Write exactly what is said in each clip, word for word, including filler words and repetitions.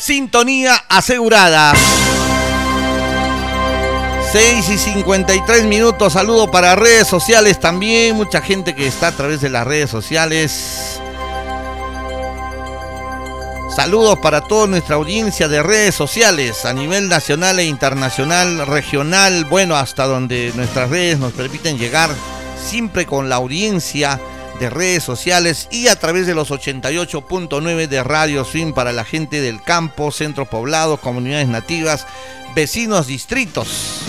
Sintonía asegurada. seis y cincuenta y tres minutos. Saludo para redes sociales también. Mucha gente que está a través de las redes sociales. Saludos para toda nuestra audiencia de redes sociales a nivel nacional e internacional, regional, bueno, hasta donde nuestras redes nos permiten llegar, siempre con la audiencia de redes sociales y a través de los ochenta y ocho punto nueve de Radio Swing para la gente del campo, centros poblados, comunidades nativas, vecinos, distritos.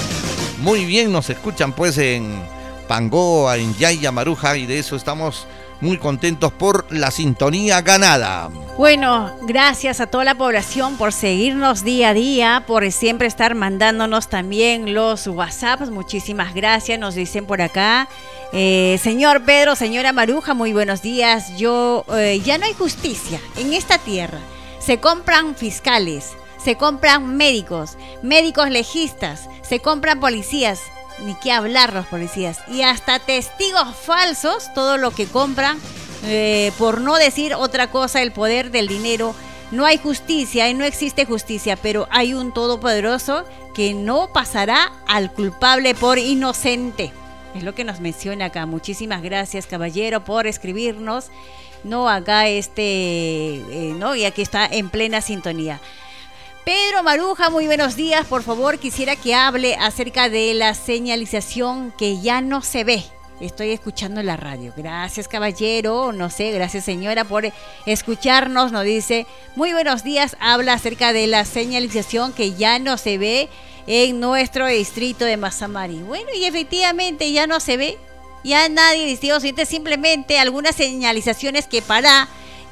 Muy bien, nos escuchan pues en Pangoa, en Yaya, Maruja, y de eso estamos muy contentos por la sintonía ganada. Bueno, gracias a toda la población por seguirnos día a día, por siempre estar mandándonos también los WhatsApps. Muchísimas gracias, nos dicen por acá. Eh, señor Pedro, señora Maruja, muy buenos días. Yo, eh, ya no hay justicia en esta tierra. Se compran fiscales, se compran médicos, médicos legistas, se compran policías. Ni qué hablar los policías. Y hasta testigos falsos, todo lo que compran, eh, por no decir otra cosa, el poder del dinero. No hay justicia y no existe justicia, pero hay un todopoderoso que no pasará al culpable por inocente. Es lo que nos menciona acá. Muchísimas gracias, caballero, por escribirnos. No, acá este, eh, no, y aquí está en plena sintonía. Pedro Maruja, muy buenos días. Por favor, quisiera que hable acerca de la señalización que ya no se ve. Estoy escuchando en la radio. Gracias, caballero. No sé, gracias, señora, por escucharnos. Nos dice, muy buenos días. Habla acerca de la señalización que ya no se ve en nuestro distrito de Mazamari. Bueno, y efectivamente ya no se ve. Ya nadie, distrito siente simplemente algunas señalizaciones que para...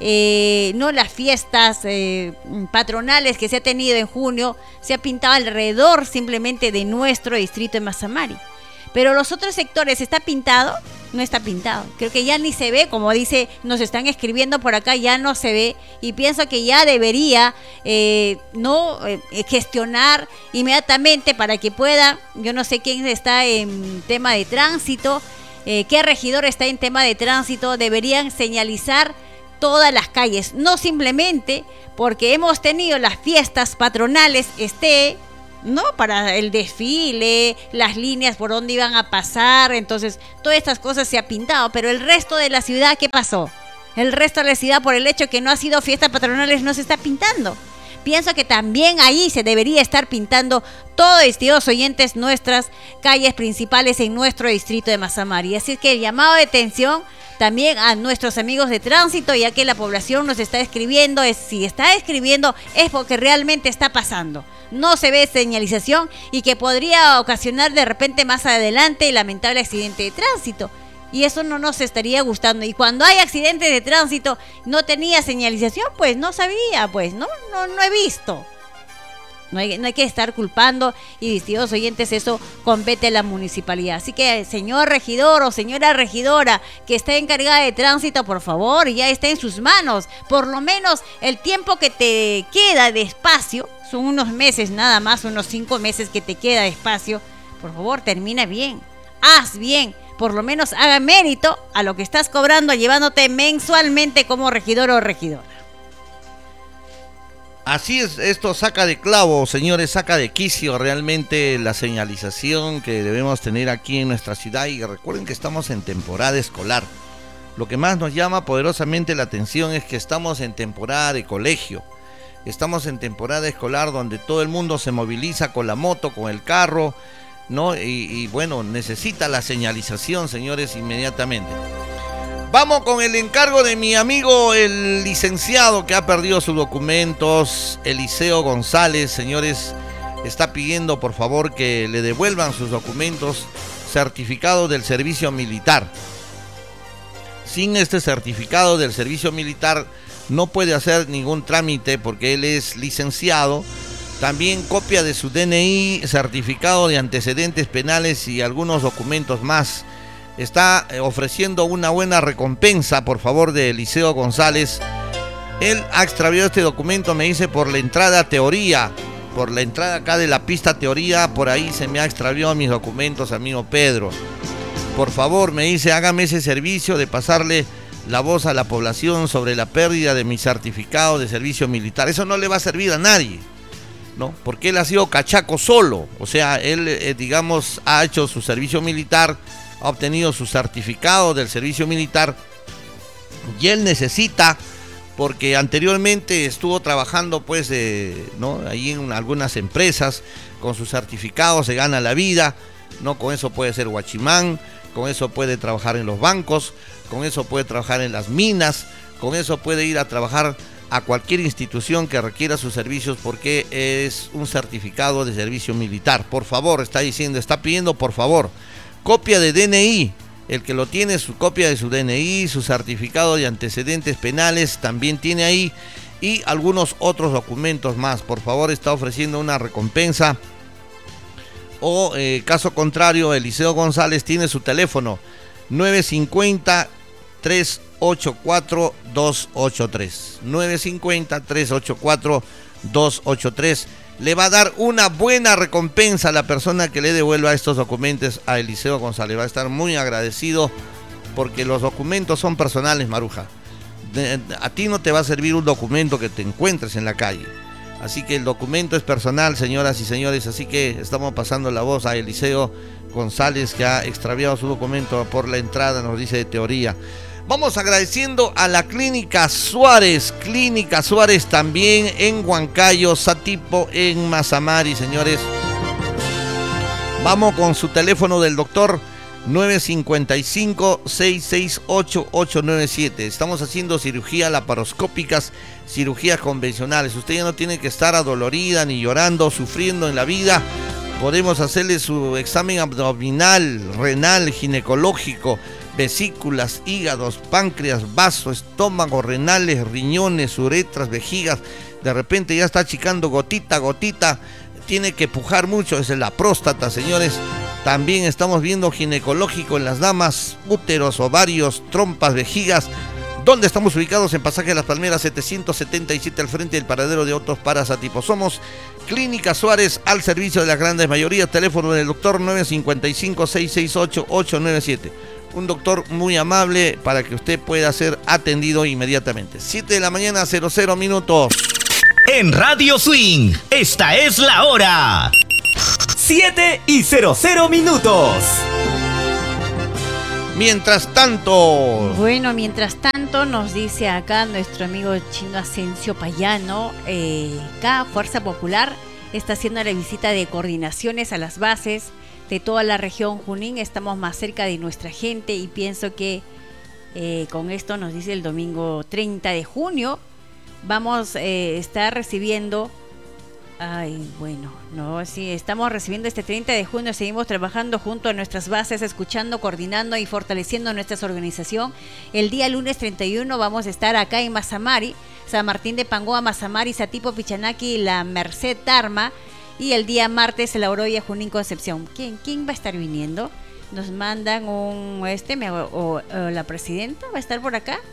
Eh, no las fiestas eh, patronales que se ha tenido en junio, se ha pintado alrededor simplemente de nuestro distrito de Mazamari. Pero los otros sectores, ¿está pintado? No está pintado. Creo que ya ni se ve, como dice, nos están escribiendo por acá, ya no se ve. Y pienso que ya debería eh, no eh, gestionar inmediatamente para que pueda, yo no sé quién está en tema de tránsito, eh, qué regidor está en tema de tránsito, deberían señalizar todas las calles, no simplemente porque hemos tenido las fiestas patronales, esté, ¿no? Para el desfile, las líneas por donde iban a pasar, entonces todas estas cosas se ha pintado, pero el resto de la ciudad, ¿qué pasó? El resto de la ciudad, por el hecho que no ha sido fiestas patronales, no se está pintando. Pienso que también ahí se debería estar pintando todo, estimados oyentes, nuestras calles principales en nuestro distrito de Mazamari. Así que el llamado de atención también a nuestros amigos de tránsito, ya que la población nos está escribiendo, es, si está escribiendo es porque realmente está pasando. No se ve señalización y que podría ocasionar de repente más adelante el lamentable accidente de tránsito. Y eso no nos estaría gustando. Y cuando hay accidentes de tránsito, no tenía señalización, pues no sabía, pues no, no, no he visto. No hay, no hay que estar culpando y, distintos oyentes, eso compete a la municipalidad. Así que, señor regidor o señora regidora que está encargada de tránsito, por favor, ya está en sus manos. Por lo menos el tiempo que te queda de espacio, son unos meses nada más, unos cinco meses que te queda de espacio. Por favor, termina bien, haz bien. Por lo menos haga mérito a lo que estás cobrando, llevándote mensualmente como regidor o regidora. Así es, esto saca de clavo, señores, saca de quicio realmente la señalización que debemos tener aquí en nuestra ciudad. Y recuerden que estamos en temporada escolar. Lo que más nos llama poderosamente la atención es que estamos en temporada de colegio. Estamos en temporada escolar donde todo el mundo se moviliza con la moto, con el carro, ¿no? Y, y bueno, necesita la señalización, señores, inmediatamente. Vamos con el encargo de mi amigo, el licenciado que ha perdido sus documentos, Eliseo González, señores, está pidiendo por favor que le devuelvan sus documentos, certificado del servicio militar. Sin este certificado del servicio militar no puede hacer ningún trámite porque él es licenciado. También copia de su D N I, certificado de antecedentes penales y algunos documentos más. Está ofreciendo una buena recompensa, por favor, de Eliseo González. Él ha extraviado este documento, me dice, por la entrada teoría. Por la entrada acá de la pista teoría, por ahí se me ha extraviado mis documentos, amigo Pedro. Por favor, me dice, hágame ese servicio de pasarle la voz a la población sobre la pérdida de mi certificado de servicio militar. Eso no le va a servir a nadie, ¿no? Porque él ha sido cachaco solo, o sea, él, eh, digamos, ha hecho su servicio militar, ha obtenido su certificado del servicio militar y él necesita, porque anteriormente estuvo trabajando, pues, eh, ¿no? Ahí en algunas empresas, con su certificado se gana la vida, ¿no? Con eso puede ser guachimán, con eso puede trabajar en los bancos, con eso puede trabajar en las minas, con eso puede ir a trabajar a cualquier institución que requiera sus servicios porque es un certificado de servicio militar. Por favor, está diciendo, está pidiendo por favor, copia de D N I, el que lo tiene, su copia de su D N I, su certificado de antecedentes penales también tiene ahí y algunos otros documentos más. Por favor, está ofreciendo una recompensa o eh, caso contrario, Eliseo González tiene su teléfono nueve cinco cero, tres ocho cuatro, dos ocho tres. nueve cinco cero, tres ocho cuatro, dos ocho tres. Le va a dar una buena recompensa a la persona que le devuelva estos documentos a Eliseo González. Va a estar muy agradecido porque los documentos son personales, Maruja. De, a ti no te va a servir un documento que te encuentres en la calle. Así que el documento es personal, señoras y señores. Así que estamos pasando la voz a Eliseo González, que ha extraviado su documento por la entrada, nos dice de teoría. Vamos agradeciendo a la Clínica Suárez, Clínica Suárez también en Huancayo, Satipo en Mazamari, señores. Vamos con su teléfono del doctor nueve cinco cinco, seis seis ocho, ocho nueve siete. Estamos haciendo cirugías laparoscópicas, cirugías convencionales. Usted ya no tiene que estar adolorida ni llorando, sufriendo en la vida. Podemos hacerle su examen abdominal, renal, ginecológico, vesículas, hígados, páncreas, vaso, estómago, renales, riñones, uretras, vejigas. De repente ya está achicando gotita a gotita, tiene que pujar mucho, esa es la próstata, señores. También estamos viendo ginecológico en las damas, úteros, ovarios, trompas, vejigas. ¿Dónde estamos ubicados? En Pasaje de las Palmeras setecientos setenta y siete, al frente del paradero de autos para Satipo. Somos Clínica Suárez, al servicio de las grandes mayorías. Teléfono del doctor nueve cinco cinco, seis seis ocho, ocho nueve siete. Un doctor muy amable para que usted pueda ser atendido inmediatamente. siete de la mañana, cero cero minutos. En Radio Swing, esta es la hora. siete y cero cero minutos. Mientras tanto... Bueno, mientras tanto nos dice acá nuestro amigo Chino Asensio Payano, eh, acá Fuerza Popular está haciendo la visita de coordinaciones a las bases de toda la región Junín. Estamos más cerca de nuestra gente y pienso que eh, con esto nos dice el domingo treinta de junio vamos a eh, estar recibiendo... Ay, bueno, no, sí, estamos recibiendo este treinta de junio, seguimos trabajando junto a nuestras bases, escuchando, coordinando y fortaleciendo nuestra organización. El día lunes treinta y uno vamos a estar acá en Mazamari, San Martín de Pangoa, Mazamari, Satipo, Pichanaki, La Merced, Tarma. Y el día martes en La Oroya, Junín, Concepción. ¿Quién, quién va a estar viniendo? Nos mandan un, este, me, o, o, o la presidenta va a estar por acá.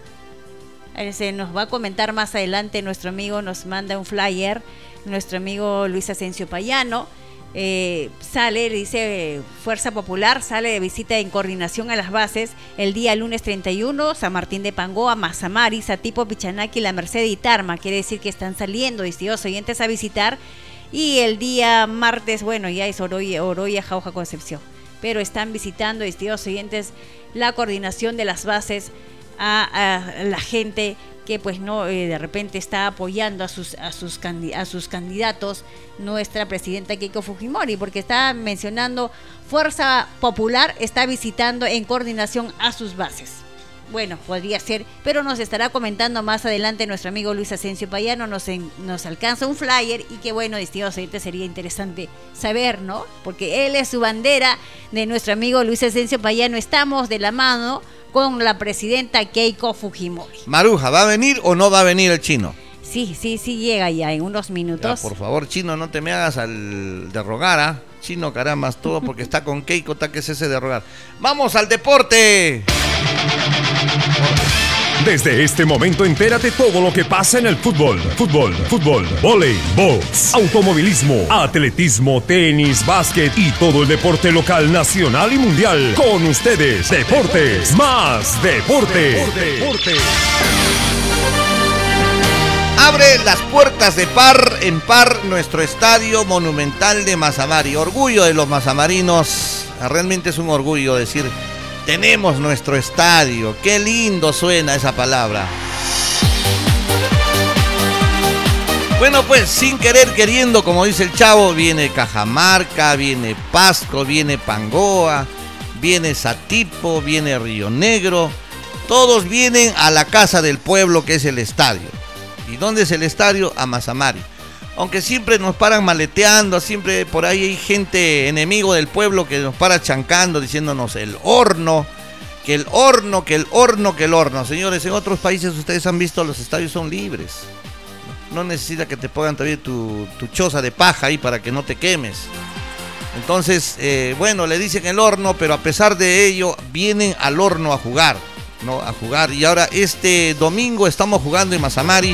Se nos va a comentar más adelante, nuestro amigo nos manda un flyer, nuestro amigo Luis Asensio Payano, eh, sale, dice Fuerza Popular, sale de visita en coordinación a las bases el día lunes treinta y uno, San Martín de Pangoa, Mazamari, Satipo, Pichanaki, La Merced y Tarma. Quiere decir que están saliendo, distinguidos oyentes, a visitar. Y el día martes, bueno, ya es Oroya, Oroya, Jauja, Concepción. Pero están visitando, distinguidos oyentes, la coordinación de las bases a, a la gente que pues no eh, de repente está apoyando a sus a sus a sus candidatos, nuestra presidenta Keiko Fujimori, porque está mencionando Fuerza Popular está visitando en coordinación a sus bases. Bueno, podría ser, pero nos estará comentando más adelante nuestro amigo Luis Asensio Payano, nos, en, nos alcanza un flyer y que bueno, distinguidos oyentes, sería interesante saber, ¿no? Porque él es su bandera de nuestro amigo Luis Asensio Payano, estamos de la mano con la presidenta Keiko Fujimori. Maruja, ¿va a venir o no va a venir el chino? Sí, sí, sí llega ya en unos minutos. Ya, por favor, chino, no te me hagas al de rogar, ¿ah? ¿eh? Chino, caramba, todo porque está con Keiko, está que es ese de rogar. ¡Vamos al deporte! Desde este momento entérate todo lo que pasa en el fútbol, fútbol, fútbol, vóley, box, automovilismo, atletismo, tenis, básquet y todo el deporte local, nacional y mundial. Con ustedes, Deportes Más Deporte. Deporte. Deporte. Abre las puertas de par en par nuestro estadio monumental de Mazamari. Orgullo de los mazamarinos. Realmente es un orgullo decir, tenemos nuestro estadio. Qué lindo suena esa palabra. Bueno, pues sin querer queriendo, como dice el chavo, viene Cajamarca, viene Pasco, viene Pangoa, viene Satipo, viene Río Negro. Todos vienen a la casa del pueblo, que es el estadio. ¿Y dónde es el estadio? A Mazamari. Aunque siempre nos paran maleteando, siempre por ahí hay gente enemigo del pueblo que nos para chancando, diciéndonos el horno, que el horno, que el horno, que el horno. Señores, en otros países ustedes han visto, los estadios son libres. No necesita que te pongan todavía tu, tu choza de paja ahí para que no te quemes. Entonces, eh, bueno, le dicen el horno, pero a pesar de ello, vienen al horno a jugar. No, a jugar. Y ahora este domingo estamos jugando en Mazamari.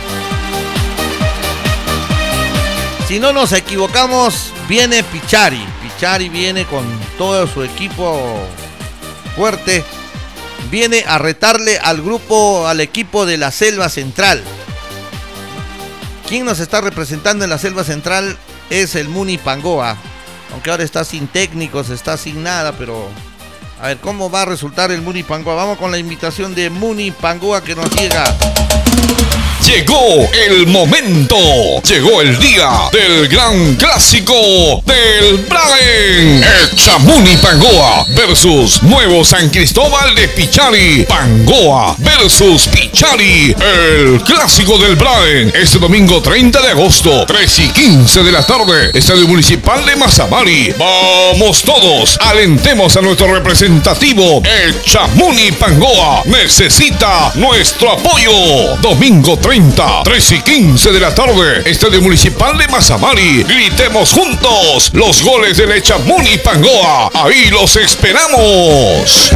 Si no nos equivocamos, viene Pichari. Pichari viene con todo su equipo fuerte. Viene a retarle al grupo, al equipo de la Selva Central. ¿Quién nos está representando en la Selva Central? Es el Muni Pangoa. Aunque ahora está sin técnicos, está sin nada, pero... a ver, ¿cómo va a resultar el Muni Pangoa? Vamos con la invitación de Muni Pangoa que nos llega. Llegó el momento, llegó el día del gran clásico del Braen. Echamuni Pangoa versus Nuevo San Cristóbal de Pichari. Pangoa versus Pichari, el clásico del Braen. Este domingo treinta de agosto, tres y quince de la tarde, Estadio Municipal de Mazamari. Vamos todos, alentemos a nuestro representativo. Echamuni Pangoa necesita nuestro apoyo. Domingo treinta, tres y quince de la tarde, Estadio Municipal de Mazamari. Gritemos juntos los goles del Echamuni Pangoa. Ahí los esperamos.